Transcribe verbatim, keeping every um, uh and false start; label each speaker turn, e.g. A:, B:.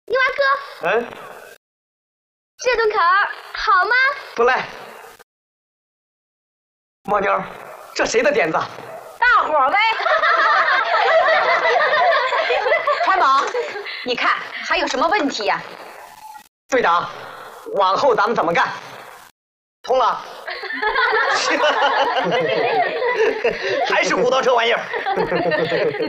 A: 泥娃哥，
B: 嗯，
A: 这顿烤好吗？
B: 不赖。蜗妞，这谁的点子？
C: 大伙儿呗。川宝，你看还有什么问题呀、啊？
B: 队长，往后咱们怎么干？通了。还是五刀车玩意儿。